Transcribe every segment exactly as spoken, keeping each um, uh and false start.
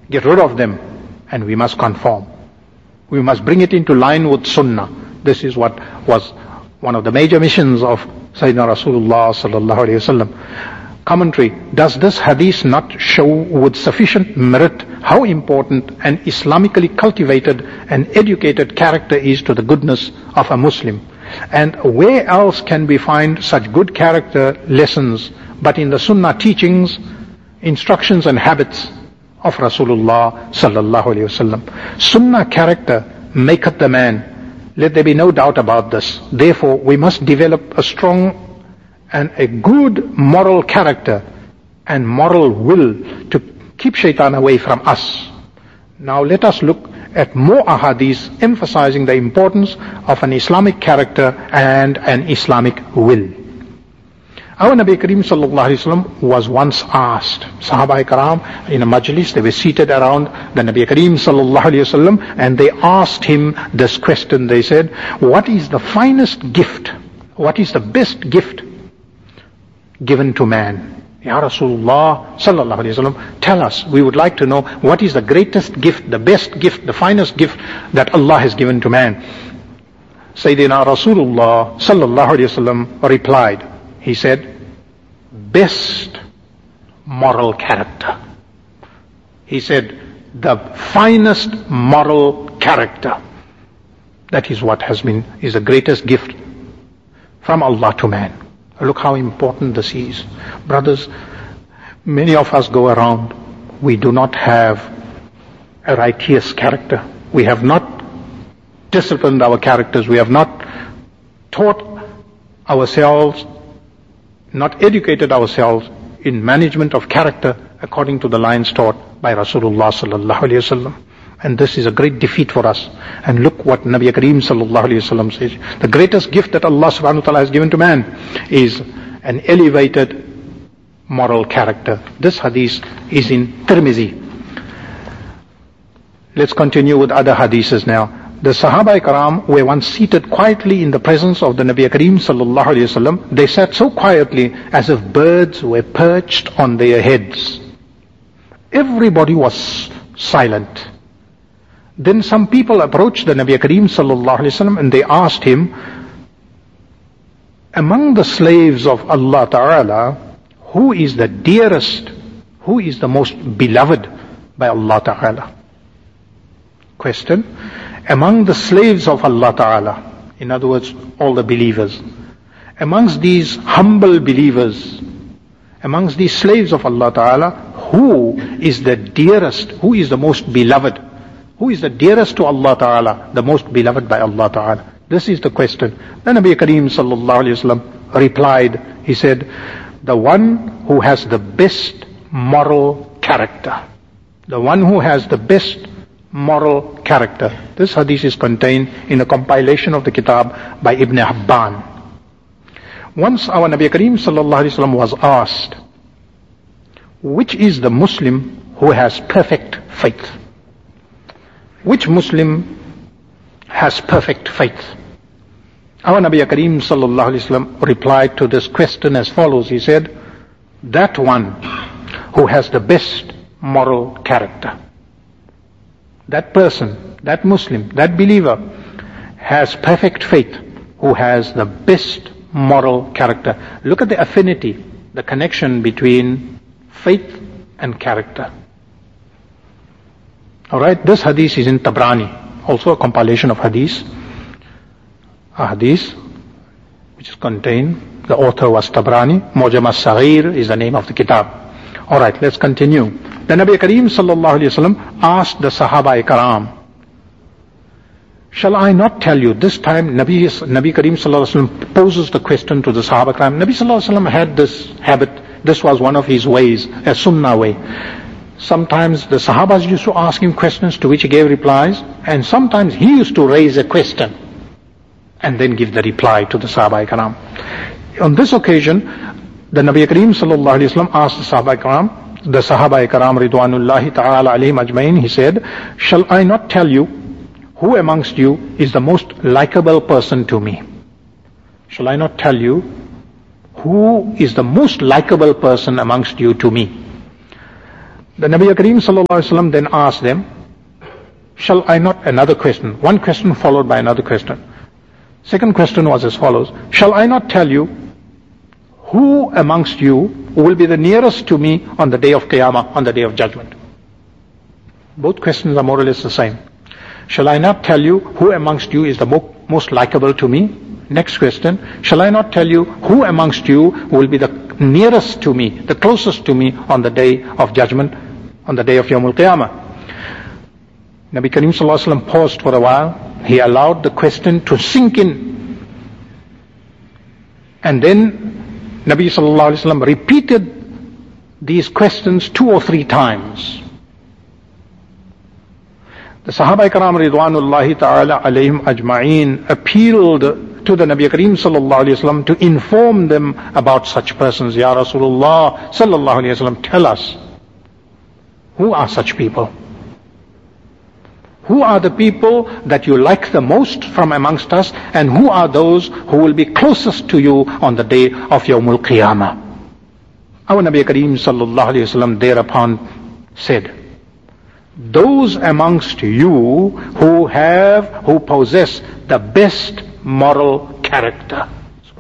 get rid of them, and we must conform. We must bring it into line with Sunnah. This is what was one of the major missions of Sayyidina Rasulullah sallallahu alayhi wasallam. Commentary: does this hadith not show with sufficient merit how important an Islamically cultivated and educated character is to the goodness of a Muslim? And where else can we find such good character lessons but in the Sunnah teachings, instructions and habits of Rasulullah sallallahu alayhi wasallam? Sunnah character maketh the man. Let there be no doubt about this. Therefore, we must develop a strong and a good moral character and moral will to keep shaitan away from us. Now let us look at more ahadith emphasizing the importance of an Islamic character and an Islamic will. Our Nabi Kareem sallallahu alaihi wasallam was once asked, Sahaba Karam in a majlis, they were seated around the Nabi Kareem sallallahu alaihi wasallam, and they asked him this question. They said, what is the finest gift? What is the best gift given to man? Ya Rasulullah sallallahu alaihi wasallam, tell us, we would like to know what is the greatest gift, the best gift, the finest gift that Allah has given to man. Sayyidina Rasulullah sallallahu alaihi wasallam replied, he said, best moral character. He said, the finest moral character. That is what has been, is the greatest gift from Allah to man. Look how important this is. Brothers, many of us go around, we do not have a righteous character. We have not disciplined our characters. We have not taught ourselves, not educated ourselves in management of character according to the lines taught by Rasulullah sallallahu alaihi wasallam. And this is a great defeat for us. And look what Nabi Kareem sallallahu alaihi wasallam says. The greatest gift that Allah subhanahu wa ta'ala has given to man is an elevated moral character. This hadith is in Tirmizi. Let's continue with other hadiths now. The Sahaba Karam were once seated quietly in the presence of the Nabi Kareem sallallahu alaihi wasallam. They sat so quietly as if birds were perched on their heads. Everybody was silent. Then some people approached the Nabi Kareem sallallahu alaihi wasallam and they asked him, among the slaves of Allah Ta'ala, who is the dearest, who is the most beloved by Allah Ta'ala? Question. Among the slaves of Allah Ta'ala, in other words, all the believers, amongst these humble believers, amongst these slaves of Allah Ta'ala, who is the dearest, who is the most beloved? Who is the dearest to Allah Ta'ala, the most beloved by Allah Ta'ala? This is the question. The Nabi Kareem sallallahu alaihi wasallam replied, he said, the one who has the best moral character. The one who has the best moral character. This hadith is contained in a compilation of the kitab by Ibn Habban. Once our Nabi Kareem sallallahu alaihi wasallam was asked, which is the Muslim who has perfect faith? Which Muslim has perfect faith? Our Nabi Kareem sallallahu alaihi wasallam replied to this question as follows. He said, that one who has the best moral character. That person, that Muslim, that believer has perfect faith who has the best moral character. Look at the affinity, the connection between faith and character. Alright, this hadith is in Tabrani, also a compilation of hadith. A hadith which is contained, the author was Tabrani, Mu'jam as-Saghir is the name of the kitab. Alright, let's continue. The Nabi Kareem sallallahu alayhi wasallam asked the Sahaba Karam, shall I not tell you? This time Nabi, Nabi Kareem sallallahu alayhi wasallam poses the question to the Sahaba Karam. Nabi sallallahu alayhi wasallam had this habit, this was one of his ways, a sunnah way. Sometimes the Sahabas used to ask him questions to which he gave replies, and sometimes he used to raise a question and then give the reply to the Sahaba Karam. On this occasion, the Nabi Kareem sallallahu alayhi wasallam asked the Sahaba Karam, the Sahaba Karam Ridwanullahi Ta'ala alayhim ajmain, he said, shall I not tell you who amongst you is the most likable person to me? Shall I not tell you who is the most likable person amongst you to me? The Nabi Kareem sallallahu alaihi wasallam then asked them, shall I not, another question, one question followed by another question. Second question was as follows, shall I not tell you who amongst you will be the nearest to me on the day of Qiyamah, on the day of judgment? Both questions are more or less the same. Shall I not tell you who amongst you is the mo- most likable to me? Next question, shall I not tell you who amongst you will be the nearest to me, the closest to me on the day of judgment, on the day of Yawmul Qiyamah? Nabi Kareem sallallahu alaihi wasallam paused for a while. He allowed the question to sink in. And then Nabi sallallahu alaihi wasallam repeated these questions two or three times. The Sahaba Ikram Ridwanullahi Ta'ala alayhim ajma'een appealed to the Nabi Kareem sallallahu alayhi wasallam to inform them about such persons. Ya Rasulullah sallallahu alayhi wasallam, tell us, who are such people? Who are the people that you like the most from amongst us, and who are those who will be closest to you on the day of Yawmul Qiyamah? Our Nabi Kareem sallallahu alayhi wasallam thereupon said, those amongst you who have, who possess the best moral character.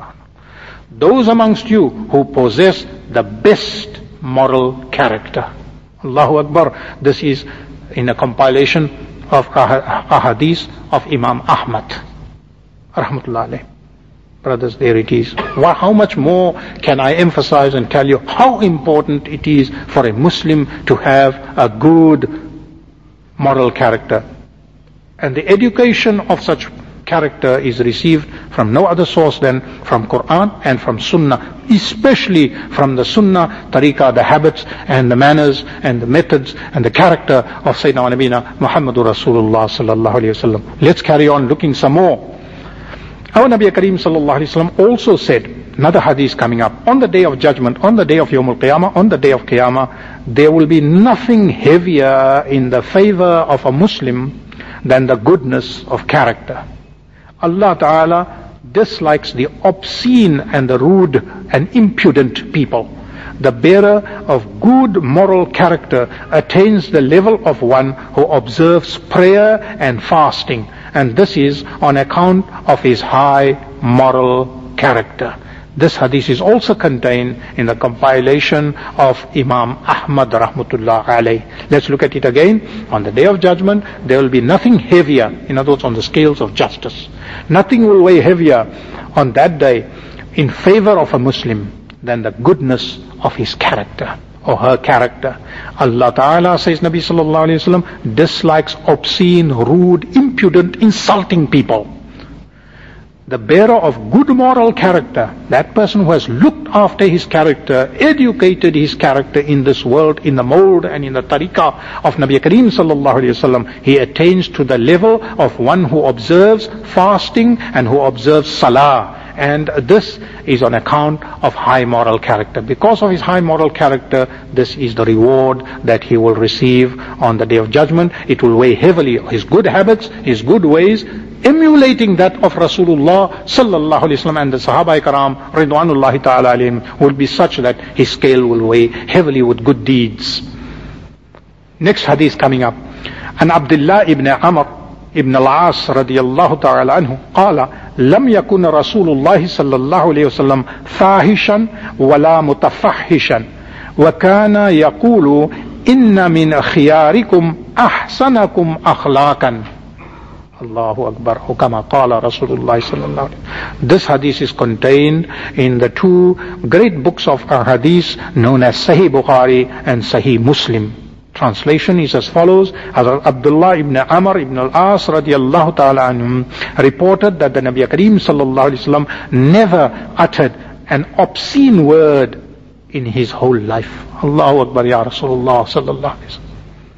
Those amongst you who possess the best moral character. Allahu Akbar. This is in a compilation of ahadith of Imam Ahmad rahmatullah alayh. Brothers, there it is. How much more can I emphasize and tell you how important it is for a Muslim to have a good moral character. And the education of such character is received from no other source than from Quran and from Sunnah, especially from the Sunnah tariqah, the habits and the manners and the methods and the character of Sayyidina Nabina Muhammadur Rasulullah sallallahu alayhi wasallam. Let's carry on looking some more. Our Nabi Kareem sallallahu alayhi wasallam also said, another hadith coming up, on the day of judgment, on the day of Yawmul Qiyamah, on the day of Qiyamah, there will be nothing heavier in the favor of a Muslim than the goodness of character. Allah Ta'ala dislikes the obscene and the rude and impudent people. The bearer of good moral character attains the level of one who observes prayer and fasting, and this is on account of his high moral character. This hadith is also contained in the compilation of Imam Ahmad rahmatullah alayh. Let's look at it again. On the day of judgment, there will be nothing heavier, in other words, on the scales of justice. Nothing will weigh heavier on that day in favor of a Muslim than the goodness of his character or her character. Allah Ta'ala, says Nabi sallallahu alayhi wasallam, dislikes obscene, rude, impudent, insulting people. The bearer of good moral character, that person who has looked after his character, educated his character in this world, in the mold and in the tariqah of Nabi Kareem sallallahu alayhi wasallam, he attains to the level of one who observes fasting and who observes salah. And this is on account of high moral character. Because of his high moral character, this is the reward that he will receive on the day of judgment. It will weigh heavily his good habits, his good ways, emulating that of Rasulullah sallallahu alaihi wasallam and the Sahaba Ikram Ridwanullahi ta'ala alayhim will be such that his scale will weigh heavily with good deeds. Next hadith coming up. And Abdullah ibn Amr ibn al-As radiyallahu ta'ala anhu qala لم يكن رسول الله صلى الله عليه وسلم فاحشا ولا متفحشا وكان يقول إن من خياركم أحسنكم أخلاقا. Allahu Akbar. Kama qala Rasulullah sallallahu alaihi wasallam. This hadith is contained in the two great books of hadith known as Sahih Bukhari and Sahih Muslim. Translation is as follows. Hazrat Abdullah ibn Amr ibn al-As radiyallahu ta'ala anhum reported that the Nabi Kareem sallallahu alayhi wasallam never uttered an obscene word in his whole life. Allahu Akbar ya Rasulullah sallallahu alayhi wasallam.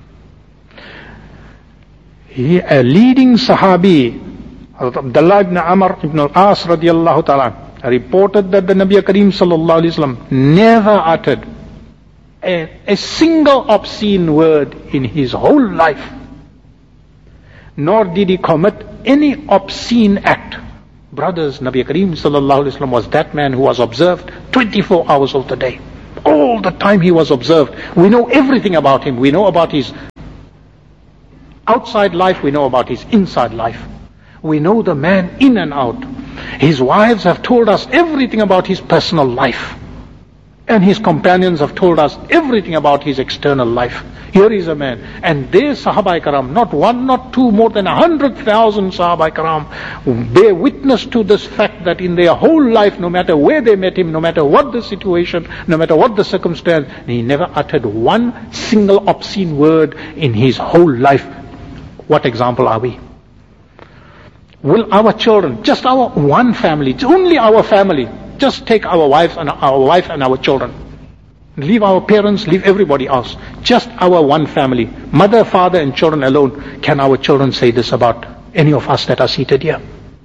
He, a leading Sahabi, Hazrat Abdullah ibn Amr ibn al-As radiyallahu ta'ala, reported that the Nabi Kareem sallallahu alayhi wasallam never uttered A, a single obscene word in his whole life, nor did he commit any obscene act. Brothers, Nabi Kareem sallallahu alaihi wasallam was that man who was observed twenty-four hours of the day, All the time he was observed. We know everything about him. We know about his outside life. We know about his inside life. We know the man in and out. His wives have told us everything about his personal life. And his companions have told us everything about his external life. Here is a man. And they, Sahaba Karam, not one, not two, more than a hundred thousand Sahaba Karam, bear witness to this fact that in their whole life, no matter where they met him, no matter what the situation, no matter what the circumstance, he never uttered one single obscene word in his whole life. What example are we? Will our children, just our one family, only our family, just take our wives and our wife and our children. Leave our parents, leave everybody else. Just our one family. Mother, father and children alone. Can our children say this about any of us that are seated here?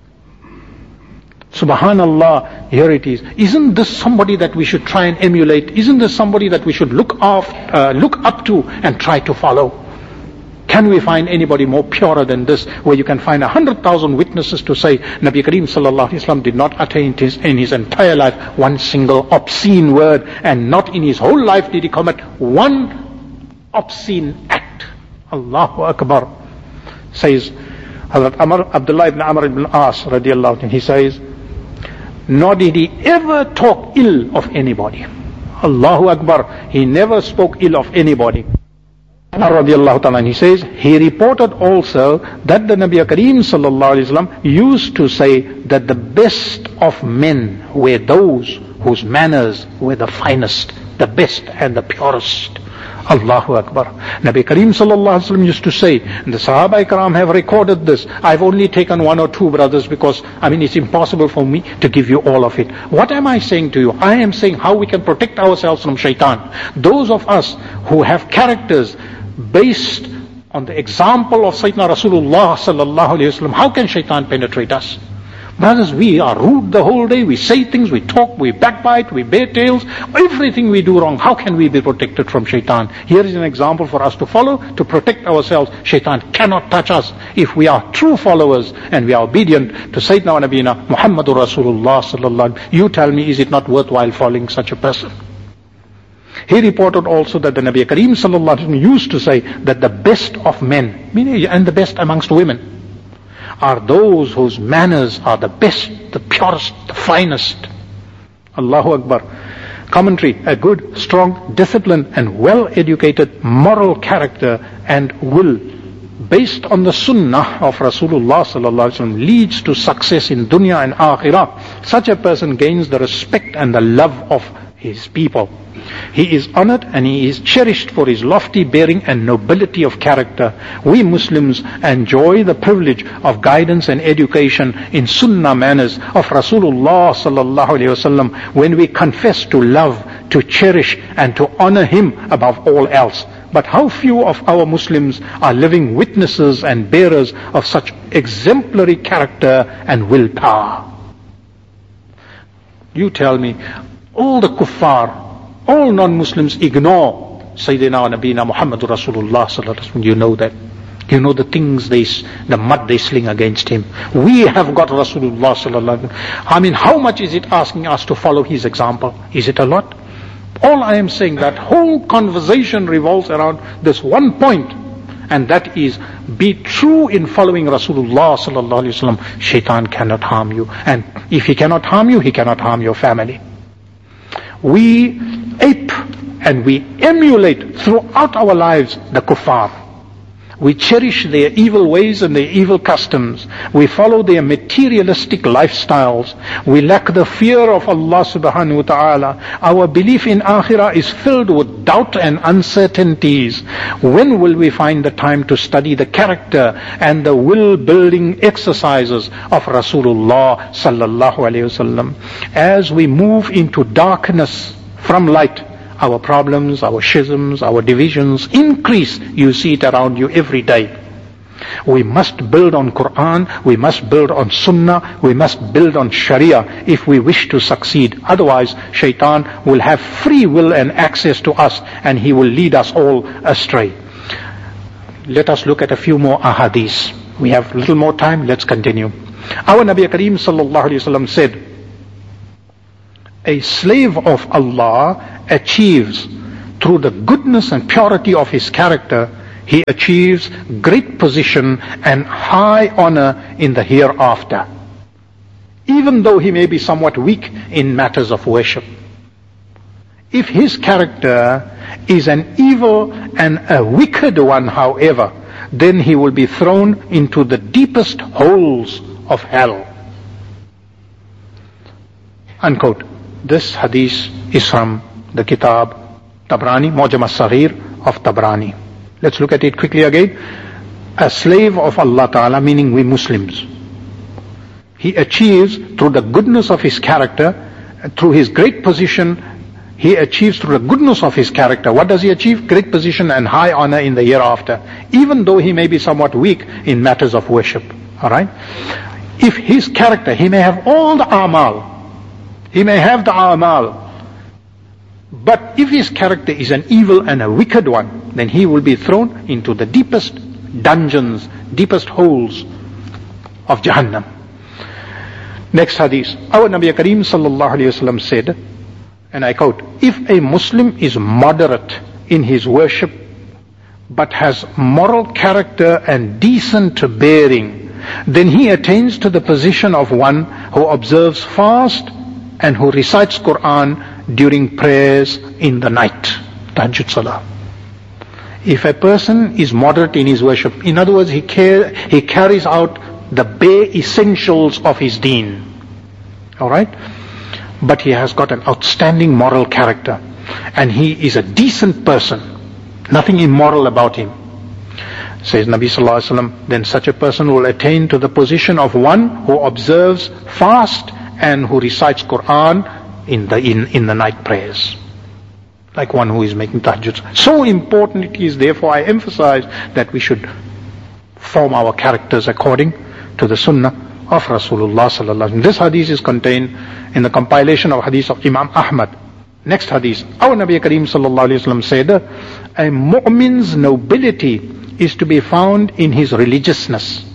Subhanallah, here it is. Isn't this somebody that we should try and emulate? Isn't this somebody that we should look off, uh, look up to and try to follow? Can we find anybody more purer than this, where you can find a hundred thousand witnesses to say Nabi Kareem sallallahu alaihi wasallam did not utter in his, in his entire life one single obscene word, and not in his whole life did he commit one obscene act. Allahu Akbar. Says Hazrat Amr, Abdullah ibn Amr ibn As radiallahu anhu, he says, nor did he ever talk ill of anybody. Allahu Akbar. He never spoke ill of anybody. Radiallahu ta'ala, he says, he reported also that the Nabi Kareem sallallahu alaihi wasallam used to say that the best of men were those whose manners were the finest, the best and the purest. Allahu Akbar. Nabi Kareem sallallahu alaihi wasallam used to say, and the Sahaba Ikram have recorded this. I've only taken one or two, brothers, because I mean it's impossible for me to give you all of it. What am I saying to you? I am saying how we can protect ourselves from shaitan. Those of us who have characters based on the example of Sayyidina Rasulullah sallallahu alayhi wasallam, how can shaitan penetrate us? Brothers, we are rude the whole day. We say things, we talk, we backbite, we bear tails. Everything we do wrong. How can we be protected from shaitan? Here is an example for us to follow, to protect ourselves. Shaitan cannot touch us if we are true followers and we are obedient to Sayyidina wa Nabiyina Muhammadur Rasulullah sallallahu alayhi wasallam. You tell me, is it not worthwhile following such a person? He reported also that the Nabi Kareem sallallahu alaihi wasallam used to say that the best of men, meaning and the best amongst women, are those whose manners are the best, the purest, the finest. Allahu Akbar. Commentary: a good, strong, disciplined and well-educated moral character and will based on the sunnah of Rasulullah sallallahu alaihi wasallam leads to success in dunya and akhirah. Such a person gains the respect and the love of his people. He is honored and he is cherished for his lofty bearing and nobility of character. We Muslims enjoy the privilege of guidance and education in sunnah manners of Rasulullah sallallahu alaihi wasallam when we confess to love, to cherish and to honor him above all else. But how few of our Muslims are living witnesses and bearers of such exemplary character and willpower? You tell me, all the kuffar, all non-Muslims ignore Sayyidina Nabina Muhammadur Rasulullah sallallahu alaihi wasallam. You know that. You know the things they, the mud they sling against him. We have got Rasulullah sallallahu alaihi wasallam. I mean, how much is it asking us to follow his example? Is it a lot? All I am saying, that whole conversation revolves around this one point, and that is, be true in following Rasulullah sallallahu alaihi wasallam. Shaitan cannot harm you, and if he cannot harm you, he cannot harm your family. We ape and we emulate throughout our lives the kuffar. We cherish their evil ways and their evil customs. We follow their materialistic lifestyles. We lack the fear of Allah subhanahu wa ta'ala. Our belief in akhirah is filled with doubt and uncertainties. When will we find the time to study the character and the will-building exercises of Rasulullah sallallahu alayhi wasallam? As we move into darkness from light, our problems, our schisms, our divisions increase. You see it around you every day. We must build on Quran, we must build on Sunnah, we must build on Sharia if we wish to succeed. Otherwise, Shaitan will have free will and access to us, and he will lead us all astray. Let us look at a few more ahadith. We have little more time, let's continue. Our Nabi Kareem sallallahu alaihi wasallam said, a slave of Allah achieves, through the goodness and purity of his character, he achieves great position and high honor in the hereafter, even though he may be somewhat weak in matters of worship. If his character is an evil and a wicked one, however, then he will be thrown into the deepest holes of hell. Unquote. This hadith is from the Kitab Tabrani, Mu'jam as-Saghir of Tabrani. Let's look at it quickly again. A slave of Allah Ta'ala, meaning we Muslims, he achieves through the goodness of his character, through his great position, he achieves through the goodness of his character. What does he achieve? Great position and high honor in the hereafter, even though he may be somewhat weak in matters of worship. Alright? If his character, he may have all the amal, he may have the amal, but if his character is an evil and a wicked one, then he will be thrown into the deepest dungeons, deepest holes of Jahannam. Next hadith. Our Nabi Kareem sallallahu alayhi wasallam said, and I quote, if a Muslim is moderate in his worship, but has moral character and decent bearing, then he attains to the position of one who observes fast and who recites Quran during prayers in the night. Tahajjud Salah. If a person is moderate in his worship, in other words, he, care, he carries out the bare essentials of his deen. Alright? But he has got an outstanding moral character, and he is a decent person, nothing immoral about him. Says Nabi Sallallahu Alaihi Wasallam, then such a person will attain to the position of one who observes fast and who recites Quran in the in, in the night prayers, like one who is making tahajjud. So important it is, therefore I emphasize that we should form our characters according to the sunnah of Rasulullah sallallahu alaihi wasallam. This hadith is contained in the compilation of hadith of Imam Ahmad. Next hadith. Our Nabi Kareem sallallahu alaihi wasallam said, a mu'min's nobility is to be found in his religiousness.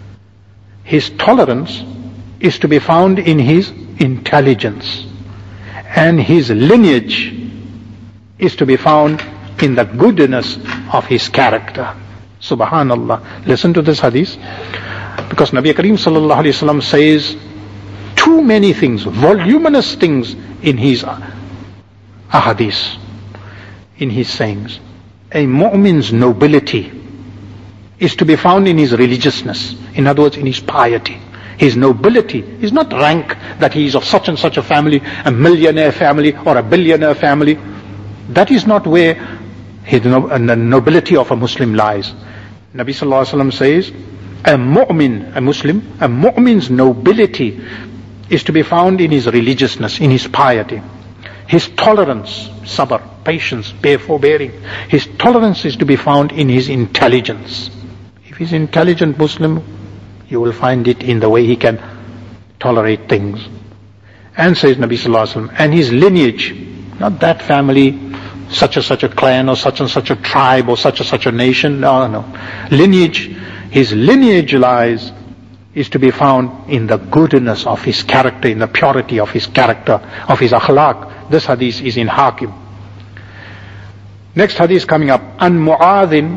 His tolerance is to be found in his intelligence. And his lineage is to be found in the goodness of his character. Subhanallah. Listen to this hadith. Because Nabi Kareem sallallahu alayhi wasallam says too many things, voluminous things in his ahadith, in his sayings. A mu'min's nobility is to be found in his religiousness. In other words, in his piety. His nobility is not rank, that he is of such and such a family, a millionaire family or a billionaire family. That is not where his no, uh, the nobility of a Muslim lies. Nabi sallallahu alaihi wasallam says, a mu'min, a Muslim, a mu'min's nobility is to be found in his religiousness, in his piety. His tolerance, sabr, patience, bear forbearing. His tolerance is to be found in his intelligence. If he's an intelligent Muslim, you will find it in the way he can tolerate things. And says Nabi sallallahu alaihi wasallam, and his lineage, not that family, such and such a clan or such and such a tribe or such and such a nation. No, no. Lineage, his lineage lies, is to be found in the goodness of his character, in the purity of his character, of his akhlaq. This hadith is in Hakim. Next hadith coming up. An Mu'adhin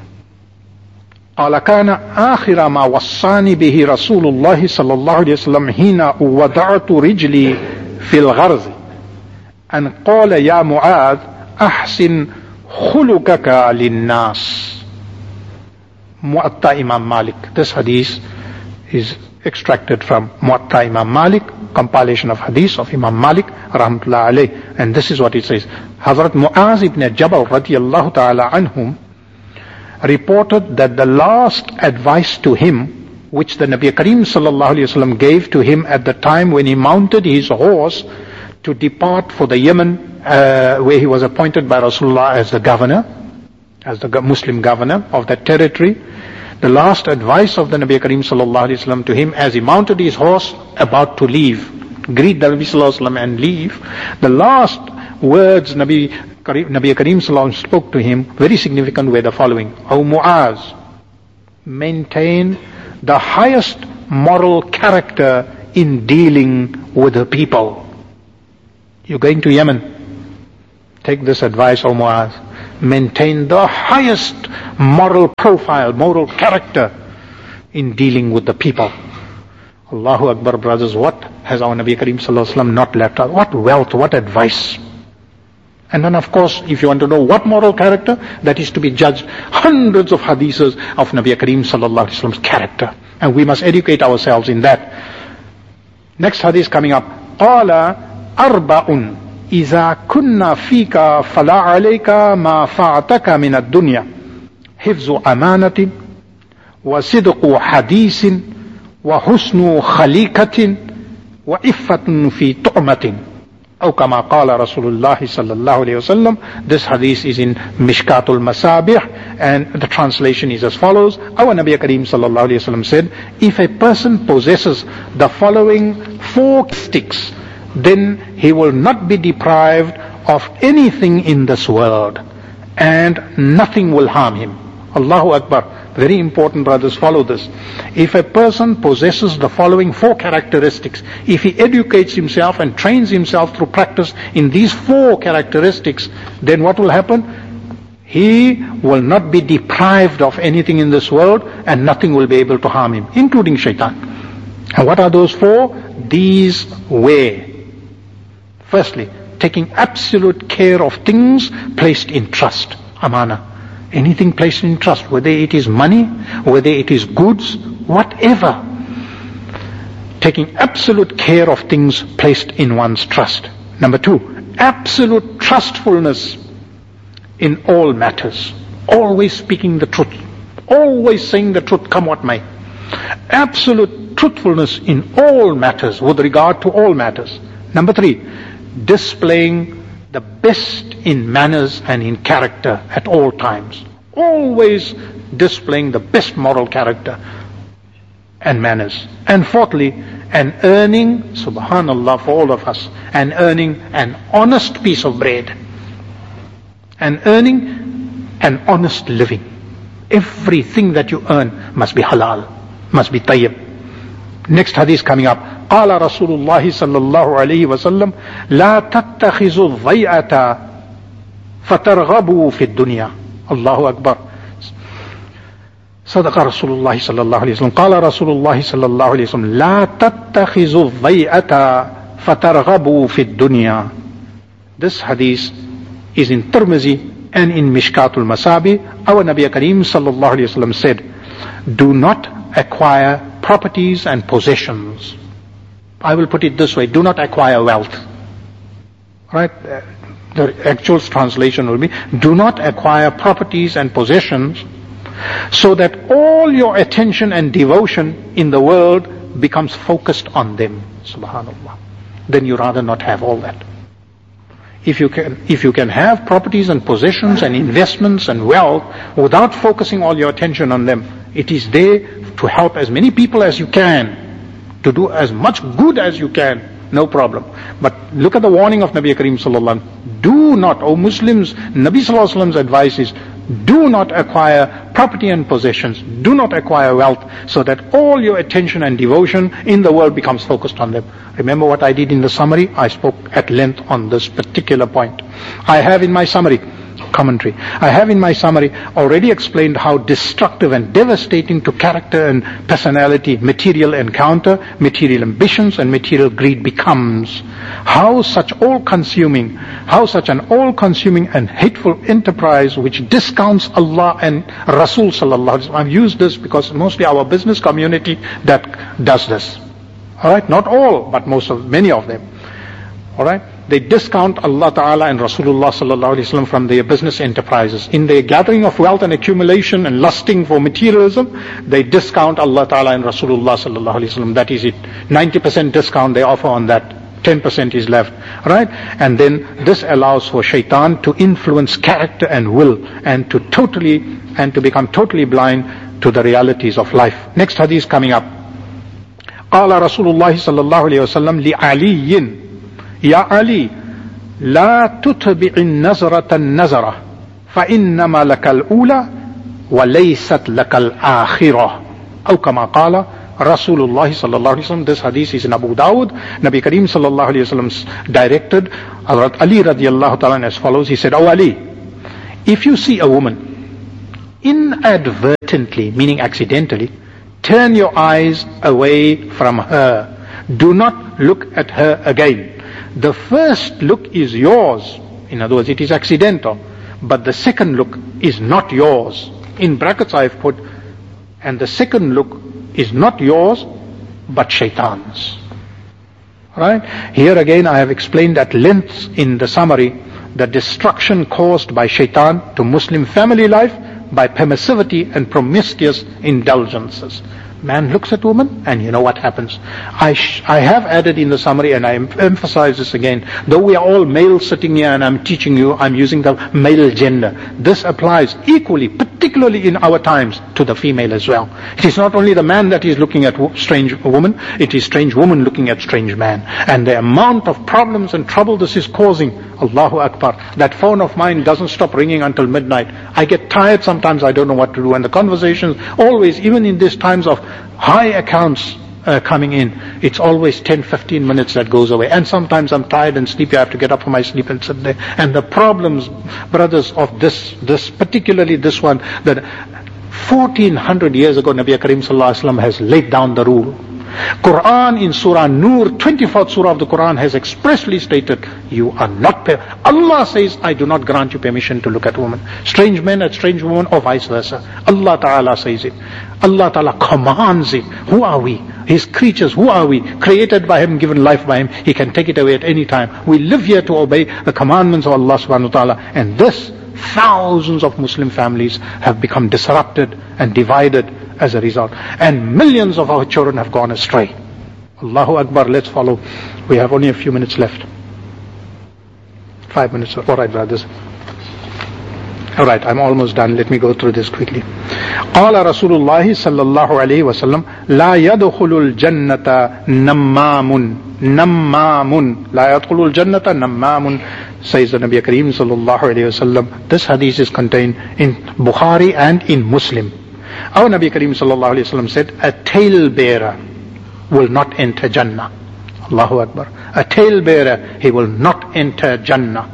قال كان آخر ما وصاني به رسول الله صلى الله عليه وسلم حين وضعت رجلي في الغرز أن قال يا معاذ أحسن خلقك للناس. Muwatta Imam Malik. This hadith is extracted from Muwatta Imam Malik, compilation of hadith of Imam Malik rahmatullah alayh, and this is what it says. Hazrat Muaz ibn Jabal radiyallahu ta'ala anhum reported that the last advice to him, which the Nabi Kareem sallallahu alayhi wasallam gave to him at the time when he mounted his horse to depart for the Yemen, uh, where he was appointed by Rasulullah as the governor, as the Muslim governor of that territory. The last advice of the Nabi Kareem sallallahu alayhi wasallam to him as he mounted his horse about to leave, greet the Nabi sallallahu alayhi wasallam and leave, the last words Nabi Kareem, Nabi Kareem sallallahu alayhi wasallam spoke to him, very significant, were the following: O Muaz, maintain the highest moral character in dealing with the people. You're going to Yemen. take this advice, O Muaz. Maintain the highest moral profile, moral character in dealing with the people. Allahu Akbar, brothers, what has our Nabi Kareem Sallallahu Alaihi Wasallam not left us? What wealth, what advice. And then of course, if you want to know what moral character, that is to be judged. Hundreds of hadiths of Nabi Kareem Sallallahu Alaihi Wasallam's character. And we must educate ourselves in that. Next hadith coming up. قَالَ أَرْبَعٌ إِذَا كُنَّا فِيكَ فَلَا عَلَيْكَ مَا فَعْتَكَ مِنَ الدُّنْيَا حِفْظُ أَمَانَةٍ وَصِدْقُ حَدِيثٍ وَحُسْنُ خَلِيقَةٍ وَإِفَّةٌ فِي طُعْمَةٍ أو كما قال رسول الله صلى الله عليه وسلم. This hadith is in Mishkatul Masabih, and the translation is as follows. Our Nabi Kareem sallallahu alayhi wasallam said, if a person possesses the following four characteristics, then he will not be deprived of anything in this world, and nothing will harm him. Allahu Akbar. Very important, brothers, follow this. If a person possesses the following four characteristics, if he educates himself and trains himself through practice in these four characteristics, then what will happen? He will not be deprived of anything in this world, and nothing will be able to harm him, including shaitan. And what are those four? These were, firstly, taking absolute care of things placed in trust, amana. Anything placed in trust, whether it is money, whether it is goods, whatever. Taking absolute care of things placed in one's trust. Number two, absolute trustfulness in all matters. Always speaking the truth. Always saying the truth, come what may. Absolute truthfulness in all matters, with regard to all matters. Number three, displaying the best in manners and in character at all times. Always displaying the best moral character and manners. And fourthly, and earning, subhanallah for all of us, and earning an honest piece of bread. And earning an honest living. Everything that you earn must be halal, must be tayyib. Next hadith coming up. قال رسول الله صلى الله عليه وسلم لا تتخذوا الضيعة فترغبوا في الدنيا. الله أكبر. صدق رسول الله صلى الله عليه وسلم. قال رسول الله صلى الله عليه وسلم لا تتخذوا الضيعة فترغبوا في الدنيا. This hadith is in Tirmizi and in Mishkatul Masabi. Our Nabi Kareem sallallahu alayhi wasallam said, do not acquire properties and possessions. I will put it this way, do not acquire wealth. Right? The actual translation will be, do not acquire properties and possessions so that all your attention and devotion in the world becomes focused on them. Subhanallah. Then you rather not have all that. If you can, if you can have properties and possessions and investments and wealth without focusing all your attention on them, it is there to help as many people as you can, to do as much good as you can, no problem. But look at the warning of Nabi Kareem sallallahu alaihi wasallam. Do not, O Muslims, Nabi sallallahu alaihi wasallam's advice is, do not acquire property and possessions, do not acquire wealth, so that all your attention and devotion in the world becomes focused on them. Remember what I did in the summary? I spoke at length on this particular point. I have in my summary, commentary, I have in my summary already explained how destructive and devastating to character and personality material encounter, material ambitions and material greed becomes. How such all-consuming, how such an all-consuming and hateful enterprise which discounts Allah and Rasul sallallahu alaihi wasallam. I've used this because mostly our business community that does this. Alright, not all, but most of, many of them. Alright, they discount Allah Ta'ala and Rasulullah Sallallahu Alaihi Wasallam from their business enterprises. In their gathering of wealth and accumulation and lusting for materialism, they discount Allah Ta'ala and Rasulullah Sallallahu Alaihi Wasallam. That is it. ninety percent discount they offer on that. ten percent is left. Right? And then this allows for shaitan to influence character and will, and to totally, and to become totally blind to the realities of life. Next hadith coming up. قال رسول الله صلى الله عليه وسلم لعلي يا علي لا تتبع النظرة النظرة فإنما لك الأولى وليست لك الآخرة أو كما قال Rasulullah sallallahu alaihi wasallam. This hadith is in Abu Dawud. Nabi Kareem sallallahu alaihi wasallam directed Hazrat Ali radiallahu ta'ala as follows. He said, "O Ali, if you see a woman inadvertently, meaning accidentally, turn your eyes away from her. Do not look at her again. The first look is yours." In other words, it is accidental. But the second look is not yours. In brackets I have put, and the second look is not yours, but shaitan's. Right? Here again I have explained at length in the summary the destruction caused by shaitan to Muslim family life by permissivity and promiscuous indulgences. Man looks at woman and you know what happens. I sh- I have added in the summary, and I em- emphasize this again, though we are all males sitting here and I'm teaching you, I'm using the male gender. This applies equally, particularly in our times, to the female as well. It is not only the man that is looking at wo- strange woman, it is strange woman looking at strange man. And the amount of problems and trouble this is causing, Allahu Akbar. That phone of mine doesn't stop ringing until midnight. I get tired sometimes, I don't know what to do. And the conversations, always, even in these times of high accounts uh, coming in, it's always ten, fifteen minutes that goes away. And sometimes I'm tired and sleepy, I have to get up from my sleep and sit there. And the problems, brothers, of this, this particularly this one, that fourteen hundred years ago, Nabi Kareem Sallallahu Alaihi Wasallam has laid down the rule. Quran in Surah Nur, twenty-fourth Surah of the Quran, has expressly stated, you are not, per- Allah says, I do not grant you permission to look at women. Strange men at strange women, or vice versa. Allah Ta'ala says it. Allah Ta'ala commands it. Who are we? His creatures, who are we? Created by Him, given life by Him. He can take it away at any time. We live here to obey the commandments of Allah Subhanahu Wa Ta'ala. And this, thousands of Muslim families have become disrupted and divided as a result. And millions of our children have gone astray. Allahu Akbar, let's follow. We have only a few minutes left. Five minutes. Alright, brothers. Alright, I'm almost done. Let me go through this quickly. قال رسول الله صلى الله عليه وسلم لا يدخل الجنة نمام نمام لا يدخل الجنة نمام, says the Nabi Kareem sallallahu alayhi wasallam. This hadith is contained in Bukhari and in Muslim. Our Nabi Kareem sallallahu alayhi wasallam said, a talebearer will not enter Jannah. Allahu Akbar. A talebearer, he will not enter Jannah.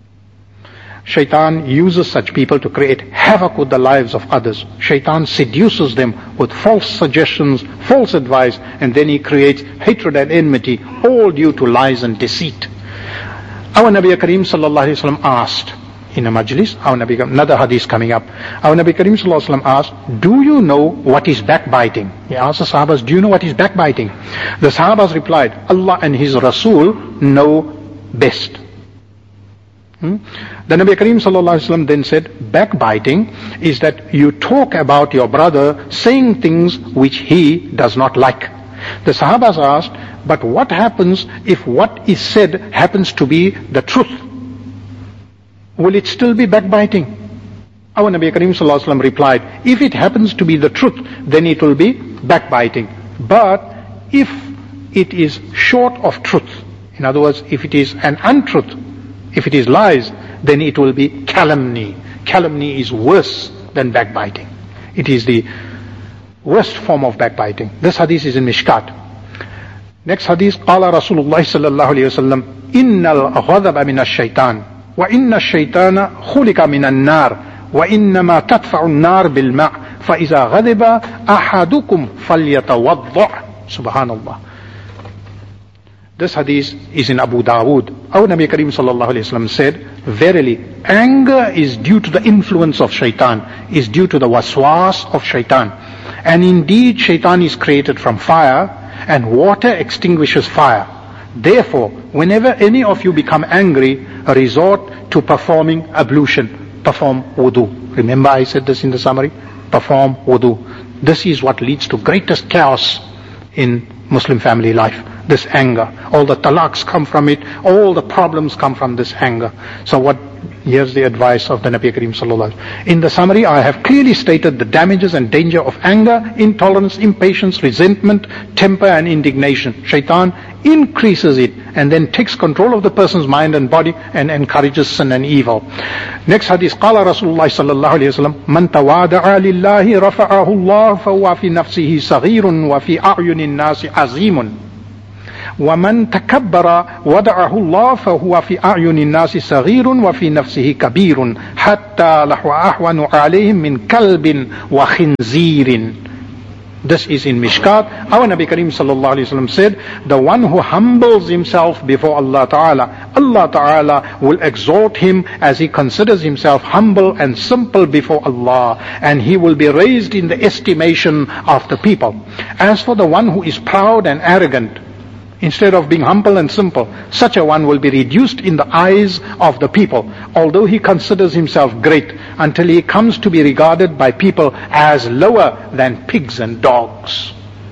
Shaitan uses such people to create havoc with the lives of others. Shaitan seduces them with false suggestions, false advice, and then he creates hatred and enmity, all due to lies and deceit. Our Nabi Kareem sallallahu alayhi wasallam asked in a majlis, our Nabi, another hadith coming up, our Nabi Kareem sallallahu alayhi wasallam asked, do you know what is backbiting? He asked the Sahabas, do you know what is backbiting? The Sahabas replied, Allah and His Rasul know best. Hmm? The Nabi Kareem sallallahu alaihi wasallam then said, backbiting is that you talk about your brother saying things which he does not like. The Sahabas asked, but what happens if what is said happens to be the truth? Will it still be backbiting? Our Nabi Kareem sallallahu alaihi wasallam replied, if it happens to be the truth, then it will be backbiting. But if it is short of truth, in other words, if it is an untruth, if it is lies, then it will be calumny. Calumny is worse than backbiting. It is the worst form of backbiting. This hadith is in Mishkat. Next hadith, قال رسول الله صلى الله عليه وسلم إن الغضب من الشيطان وإن الشيطان خلق من النار وإنما تدفع النار بالماء فإذا غضب أحدكم فليتوضأ. Subhanallah. This hadith is in Abu Dawood. Our Nabi Kareem sallallahu alayhi wasallam said, verily, anger is due to the influence of shaitan, is due to the waswas of shaitan. And indeed, shaitan is created from fire, and water extinguishes fire. Therefore, whenever any of you become angry, resort to performing ablution, perform wudu. Remember I said this in the summary? Perform wudu. This is what leads to greatest chaos in Muslim family life. This anger. All the talaqs come from it. All the problems come from this anger. So what Here's the advice of the Nabi Kareem sallallahu alaihi wasallam. In the summary, I have clearly stated the damages and danger of anger, intolerance, impatience, resentment, temper and indignation. Shaitan increases it and then takes control of the person's mind and body and encourages sin and evil. Next hadith, قال رسول الله صلى الله عليه وسلم من تواضع لله رفعه الله فهو في نفسه صغير وفي أعين الناس عظيم ومن تكبر وضعه الله فهو في أعين الناس صغير وفي نفسه كبير حتى لهو أهون عليهم من كلب وخنزير. This is in Mishkat. Our Nabi Kareem sallallahu alayhi wa sallam said, the one who humbles himself before Allah Ta'ala, Allah Ta'ala will exalt him as he considers himself humble and simple before Allah, and he will be raised in the estimation of the people. As for the one who is proud and arrogant, instead of being humble and simple, such a one will be reduced in the eyes of the people, although he considers himself great, until he comes to be regarded by people as lower than pigs and dogs.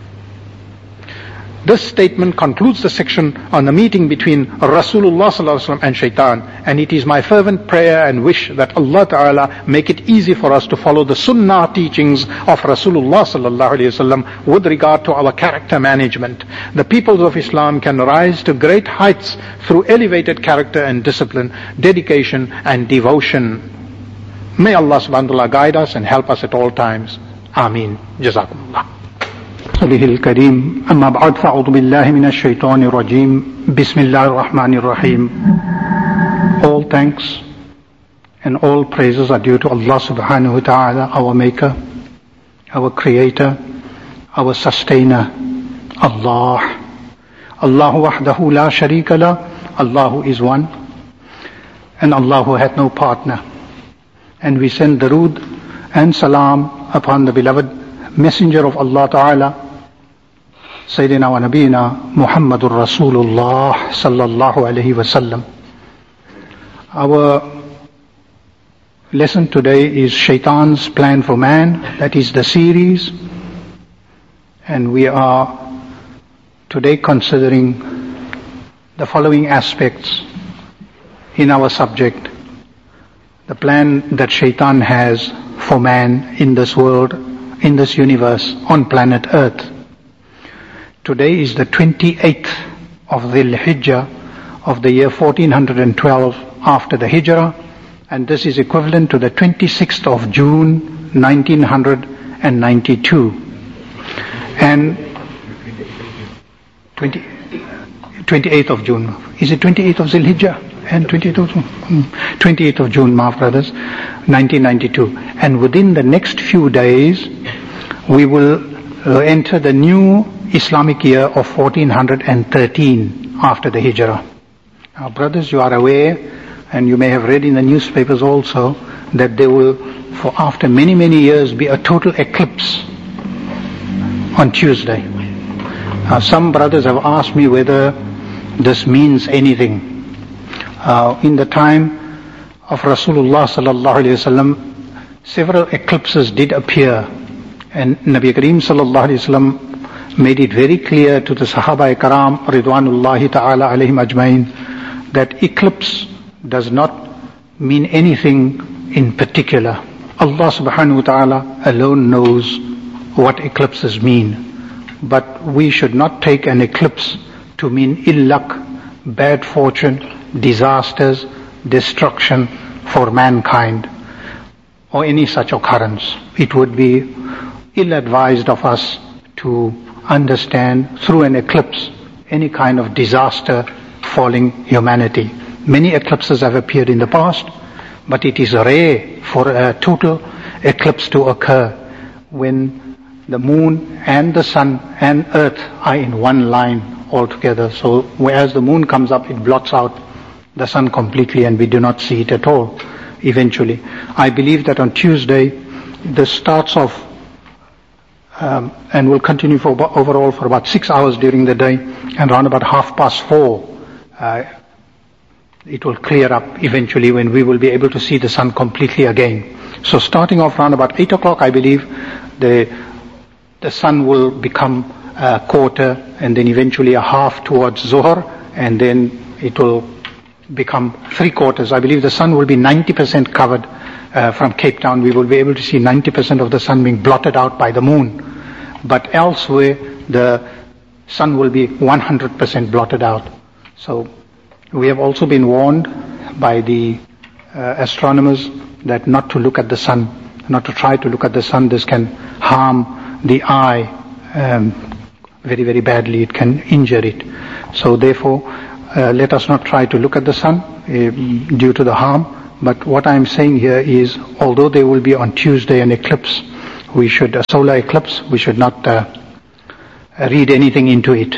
This statement concludes the section on the meeting between Rasulullah sallallahu alaihi wasallam and Shaitan, and it is my fervent prayer and wish that Allah Ta'ala make it easy for us to follow the Sunnah teachings of Rasulullah sallallahu alaihi wasallam with regard to our character management. The peoples of Islam can rise to great heights through elevated character and discipline, dedication and devotion. May Allah subhanahu wa ta'ala guide us and help us at all times. Ameen. Jazakumullah. صلى الكريم أما بعد فأعوذ بالله من الشيطان الرجيم بسم الله الرحمن الرحيم. All thanks and all praises are due to Allah subhanahu wa ta'ala, our maker, our creator, our sustainer, Allah. Allahu wahdahu la sharika la, Allahu is one, and Allahu hath no partner. And we send darood and salam upon the beloved messenger of Allah Ta'ala, Sayyidina wa Nabina Muhammadur Rasulullah sallallahu alayhi wa sallam. Our lesson today is Shaitan's Plan for Man. That is the series. And we are today considering the following aspects in our subject. The plan that Shaitan has for man in this world, in this universe, on planet Earth. Today is the twenty-eighth of Dhul Hijjah of the year fourteen twelve after the Hijrah, and this is equivalent to the twenty-sixth of June nineteen ninety-two. And twenty, twenty-eighth of June. Is it twenty-eighth of Dhul Hijjah? And twenty-eighth of June, twenty-eighth of June, my brothers, nineteen ninety-two. And within the next few days, we will uh, enter the new Islamic year of fourteen thirteen after the Hijrah. Now, brothers, you are aware, and you may have read in the newspapers also, that there will, for after many, many years, be a total eclipse on Tuesday. Now, some brothers have asked me whether this means anything. Uh, in the time of Rasulullah sallallahu alaihi wasallam, several eclipses did appear, and Nabi Kareem sallallahu alaihi wasallam made it very clear to the Sahaba Ikram Ridwanullahi Ta'ala alayhim ajmain that eclipse does not mean anything in particular. Allah subhanahu wa ta'ala alone knows what eclipses mean. But we should not take an eclipse to mean ill luck, bad fortune, disasters, destruction for mankind, or any such occurrence. It would be ill-advised of us to understand through an eclipse any kind of disaster falling humanity. Many eclipses have appeared in the past, but it is rare for a total eclipse to occur when the moon and the sun and earth are in one line altogether. So whereas the moon comes up, it blots out the sun completely and we do not see it at all eventually. I believe that on Tuesday, this starts off Um, and will continue for overall for about six hours during the day, and around about half past four, uh, it will clear up eventually when we will be able to see the sun completely again. So starting off around about eight o'clock, I believe, the the sun will become a quarter, and then eventually a half towards Zuhr, and then it will become three quarters. I believe the sun will be ninety percent covered uh, from Cape Town. We will be able to see ninety percent of the sun being blotted out by the moon. But elsewhere, the sun will be one hundred percent blotted out. So we have also been warned by the uh, astronomers that not to look at the sun, not to try to look at the sun. This can harm the eye um, very, very badly. It can injure it. So therefore, uh, let us not try to look at the sun uh, due to the harm. But what I am saying here is, although there will be on Tuesday an eclipse, we should, a solar eclipse, we should not uh, read anything into it.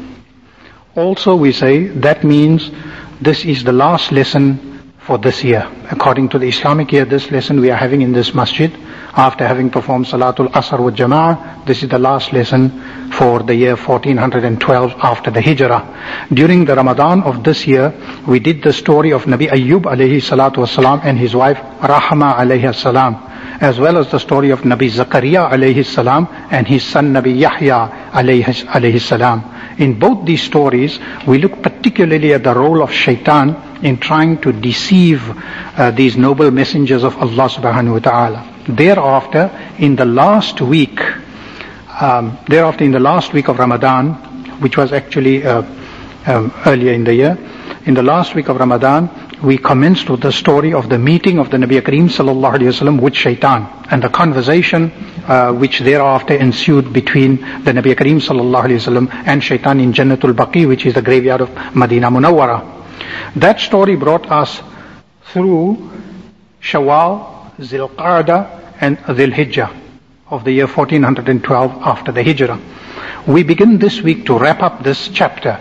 Also we say that means this is the last lesson for this year. According to the Islamic year, this lesson we are having in this masjid, after having performed Salatul Asr with Jama'ah, this is the last lesson for the year fourteen twelve after the Hijrah. During the Ramadan of this year, we did the story of Nabi Ayyub alayhi salatu wasalam and his wife Rahma alayhi salam, as well as the story of Nabi Zakaria alayhi salam and his son Nabi Yahya alayhi, alayhi salam. In both these stories, we look particularly at the role of shaitan in trying to deceive uh, these noble messengers of Allah subhanahu wa ta'ala. Thereafter, in the last week, um, thereafter in the last week of Ramadan, which was actually uh, um, earlier in the year, in the last week of Ramadan, we commenced with the story of the meeting of the Nabi Kareem sallallahu alayhi wasallam with shaitan, and the conversation uh, which thereafter ensued between the Nabi Kareem sallallahu alayhi wasallam and shaitan in Jannatul Baqi, which is the graveyard of Madinah Munawwara. That story brought us through Shawwal, Zilqa'dah and Dhul Hijjah of the year fourteen twelve after the Hijrah. We begin this week to wrap up this chapter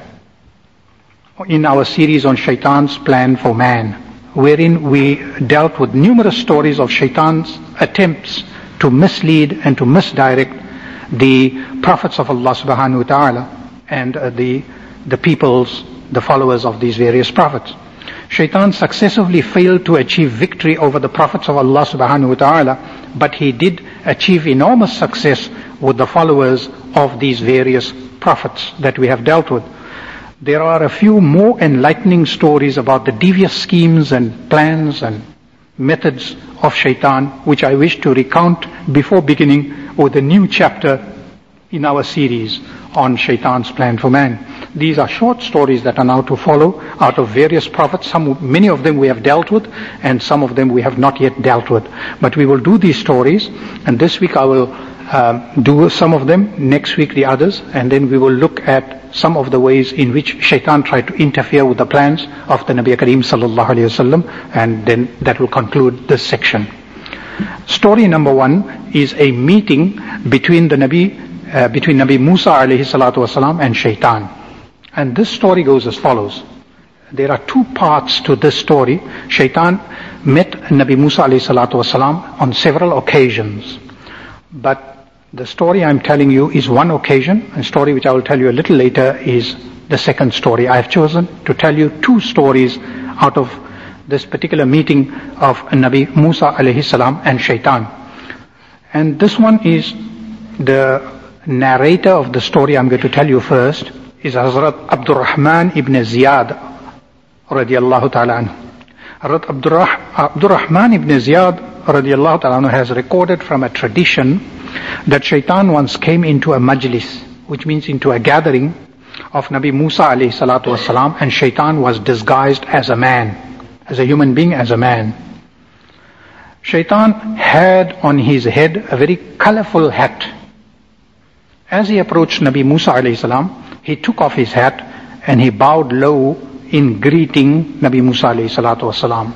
in our series on Shaitan's plan for man, wherein we dealt with numerous stories of Shaitan's attempts to mislead and to misdirect the prophets of Allah subhanahu wa ta'ala and uh, the, the peoples, the followers of these various prophets. Shaitan successively failed to achieve victory over the prophets of Allah subhanahu wa ta'ala, but he did achieve enormous success with the followers of these various prophets that we have dealt with. There are a few more enlightening stories about the devious schemes and plans and methods of shaitan, which I wish to recount before beginning with a new chapter in our series on shaitan's plan for man. These are short stories that are now to follow out of various prophets. Some, many of them we have dealt with, and some of them we have not yet dealt with. But we will do these stories, and this week I will uh, do some of them, next week the others, and then we will look at some of the ways in which shaitan tried to interfere with the plans of the Nabi Kareem sallallahu alayhi wasallam, and then that will conclude this section. Story number one is a meeting between the Nabi, uh, between Nabi Musa alayhi salatu wasalam and shaitan. And this story goes as follows. There are two parts to this story. Shaitan met Nabi Musa alayhi salatu wasalam on several occasions. But the story I'm telling you is one occasion. A story which I will tell you a little later is the second story. I have chosen to tell you two stories out of this particular meeting of Nabi Musa alayhi salam and shaitan. And this one is the narrator of the story I'm going to tell you first is Hazrat Abdurrahman ibn Ziyad radiallahu ta'ala anhu. Hazrat Abdurrahman ibn Ziyad radiallahu ta'ala anhu has recorded from a tradition that shaitan once came into a majlis, which means into a gathering of Nabi Musa alayhi salatu wasalam, and shaitan was disguised as a man, as a human being, as a man. Shaitan had on his head a very colorful hat. As he approached Nabi Musa alayhi salam, he took off his hat and he bowed low in greeting Nabi Musa alayhi salatu wasalam.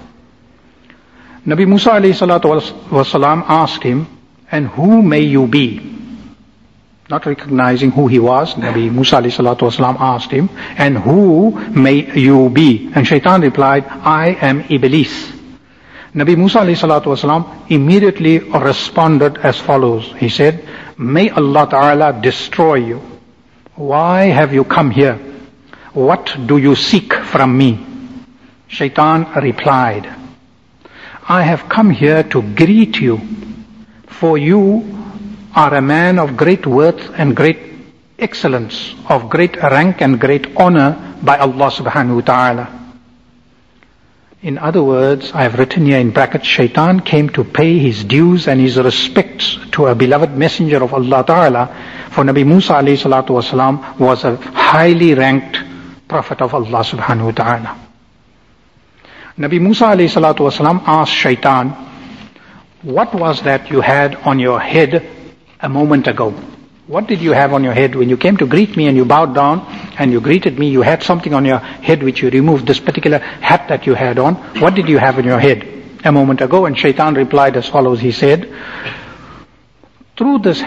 Nabi Musa alayhi salatu wasalam asked him, "And who may you be?" Not recognizing who he was, Nabi Musa alayhi salatu wasalam asked him, "And who may you be?" And shaitan replied, "I am Iblis." Nabi Musa alayhi salatu wasalam immediately responded as follows. He said, "May Allah Ta'ala destroy you. Why have you come here? What do you seek from me?" Shaitan replied, "I have come here to greet you, for you are a man of great worth and great excellence, of great rank and great honor by Allah subhanahu wa ta'ala. In other words, I have written here in brackets, Shaitan came to pay his dues and his respects to a beloved messenger of Allah Ta'ala, for Nabi Musa alayhi salatu wasalam was a highly ranked prophet of Allah subhanahu wa ta'ala. Nabi Musa alayhi salatu wasalam asked Shaitan, what was that you had on your head a moment ago? What did you have on your head when you came to greet me and you bowed down and you greeted me? You had something on your head which you removed, this particular hat that you had on. What did you have on your head a moment ago? And Shaitan replied as follows. He said, through this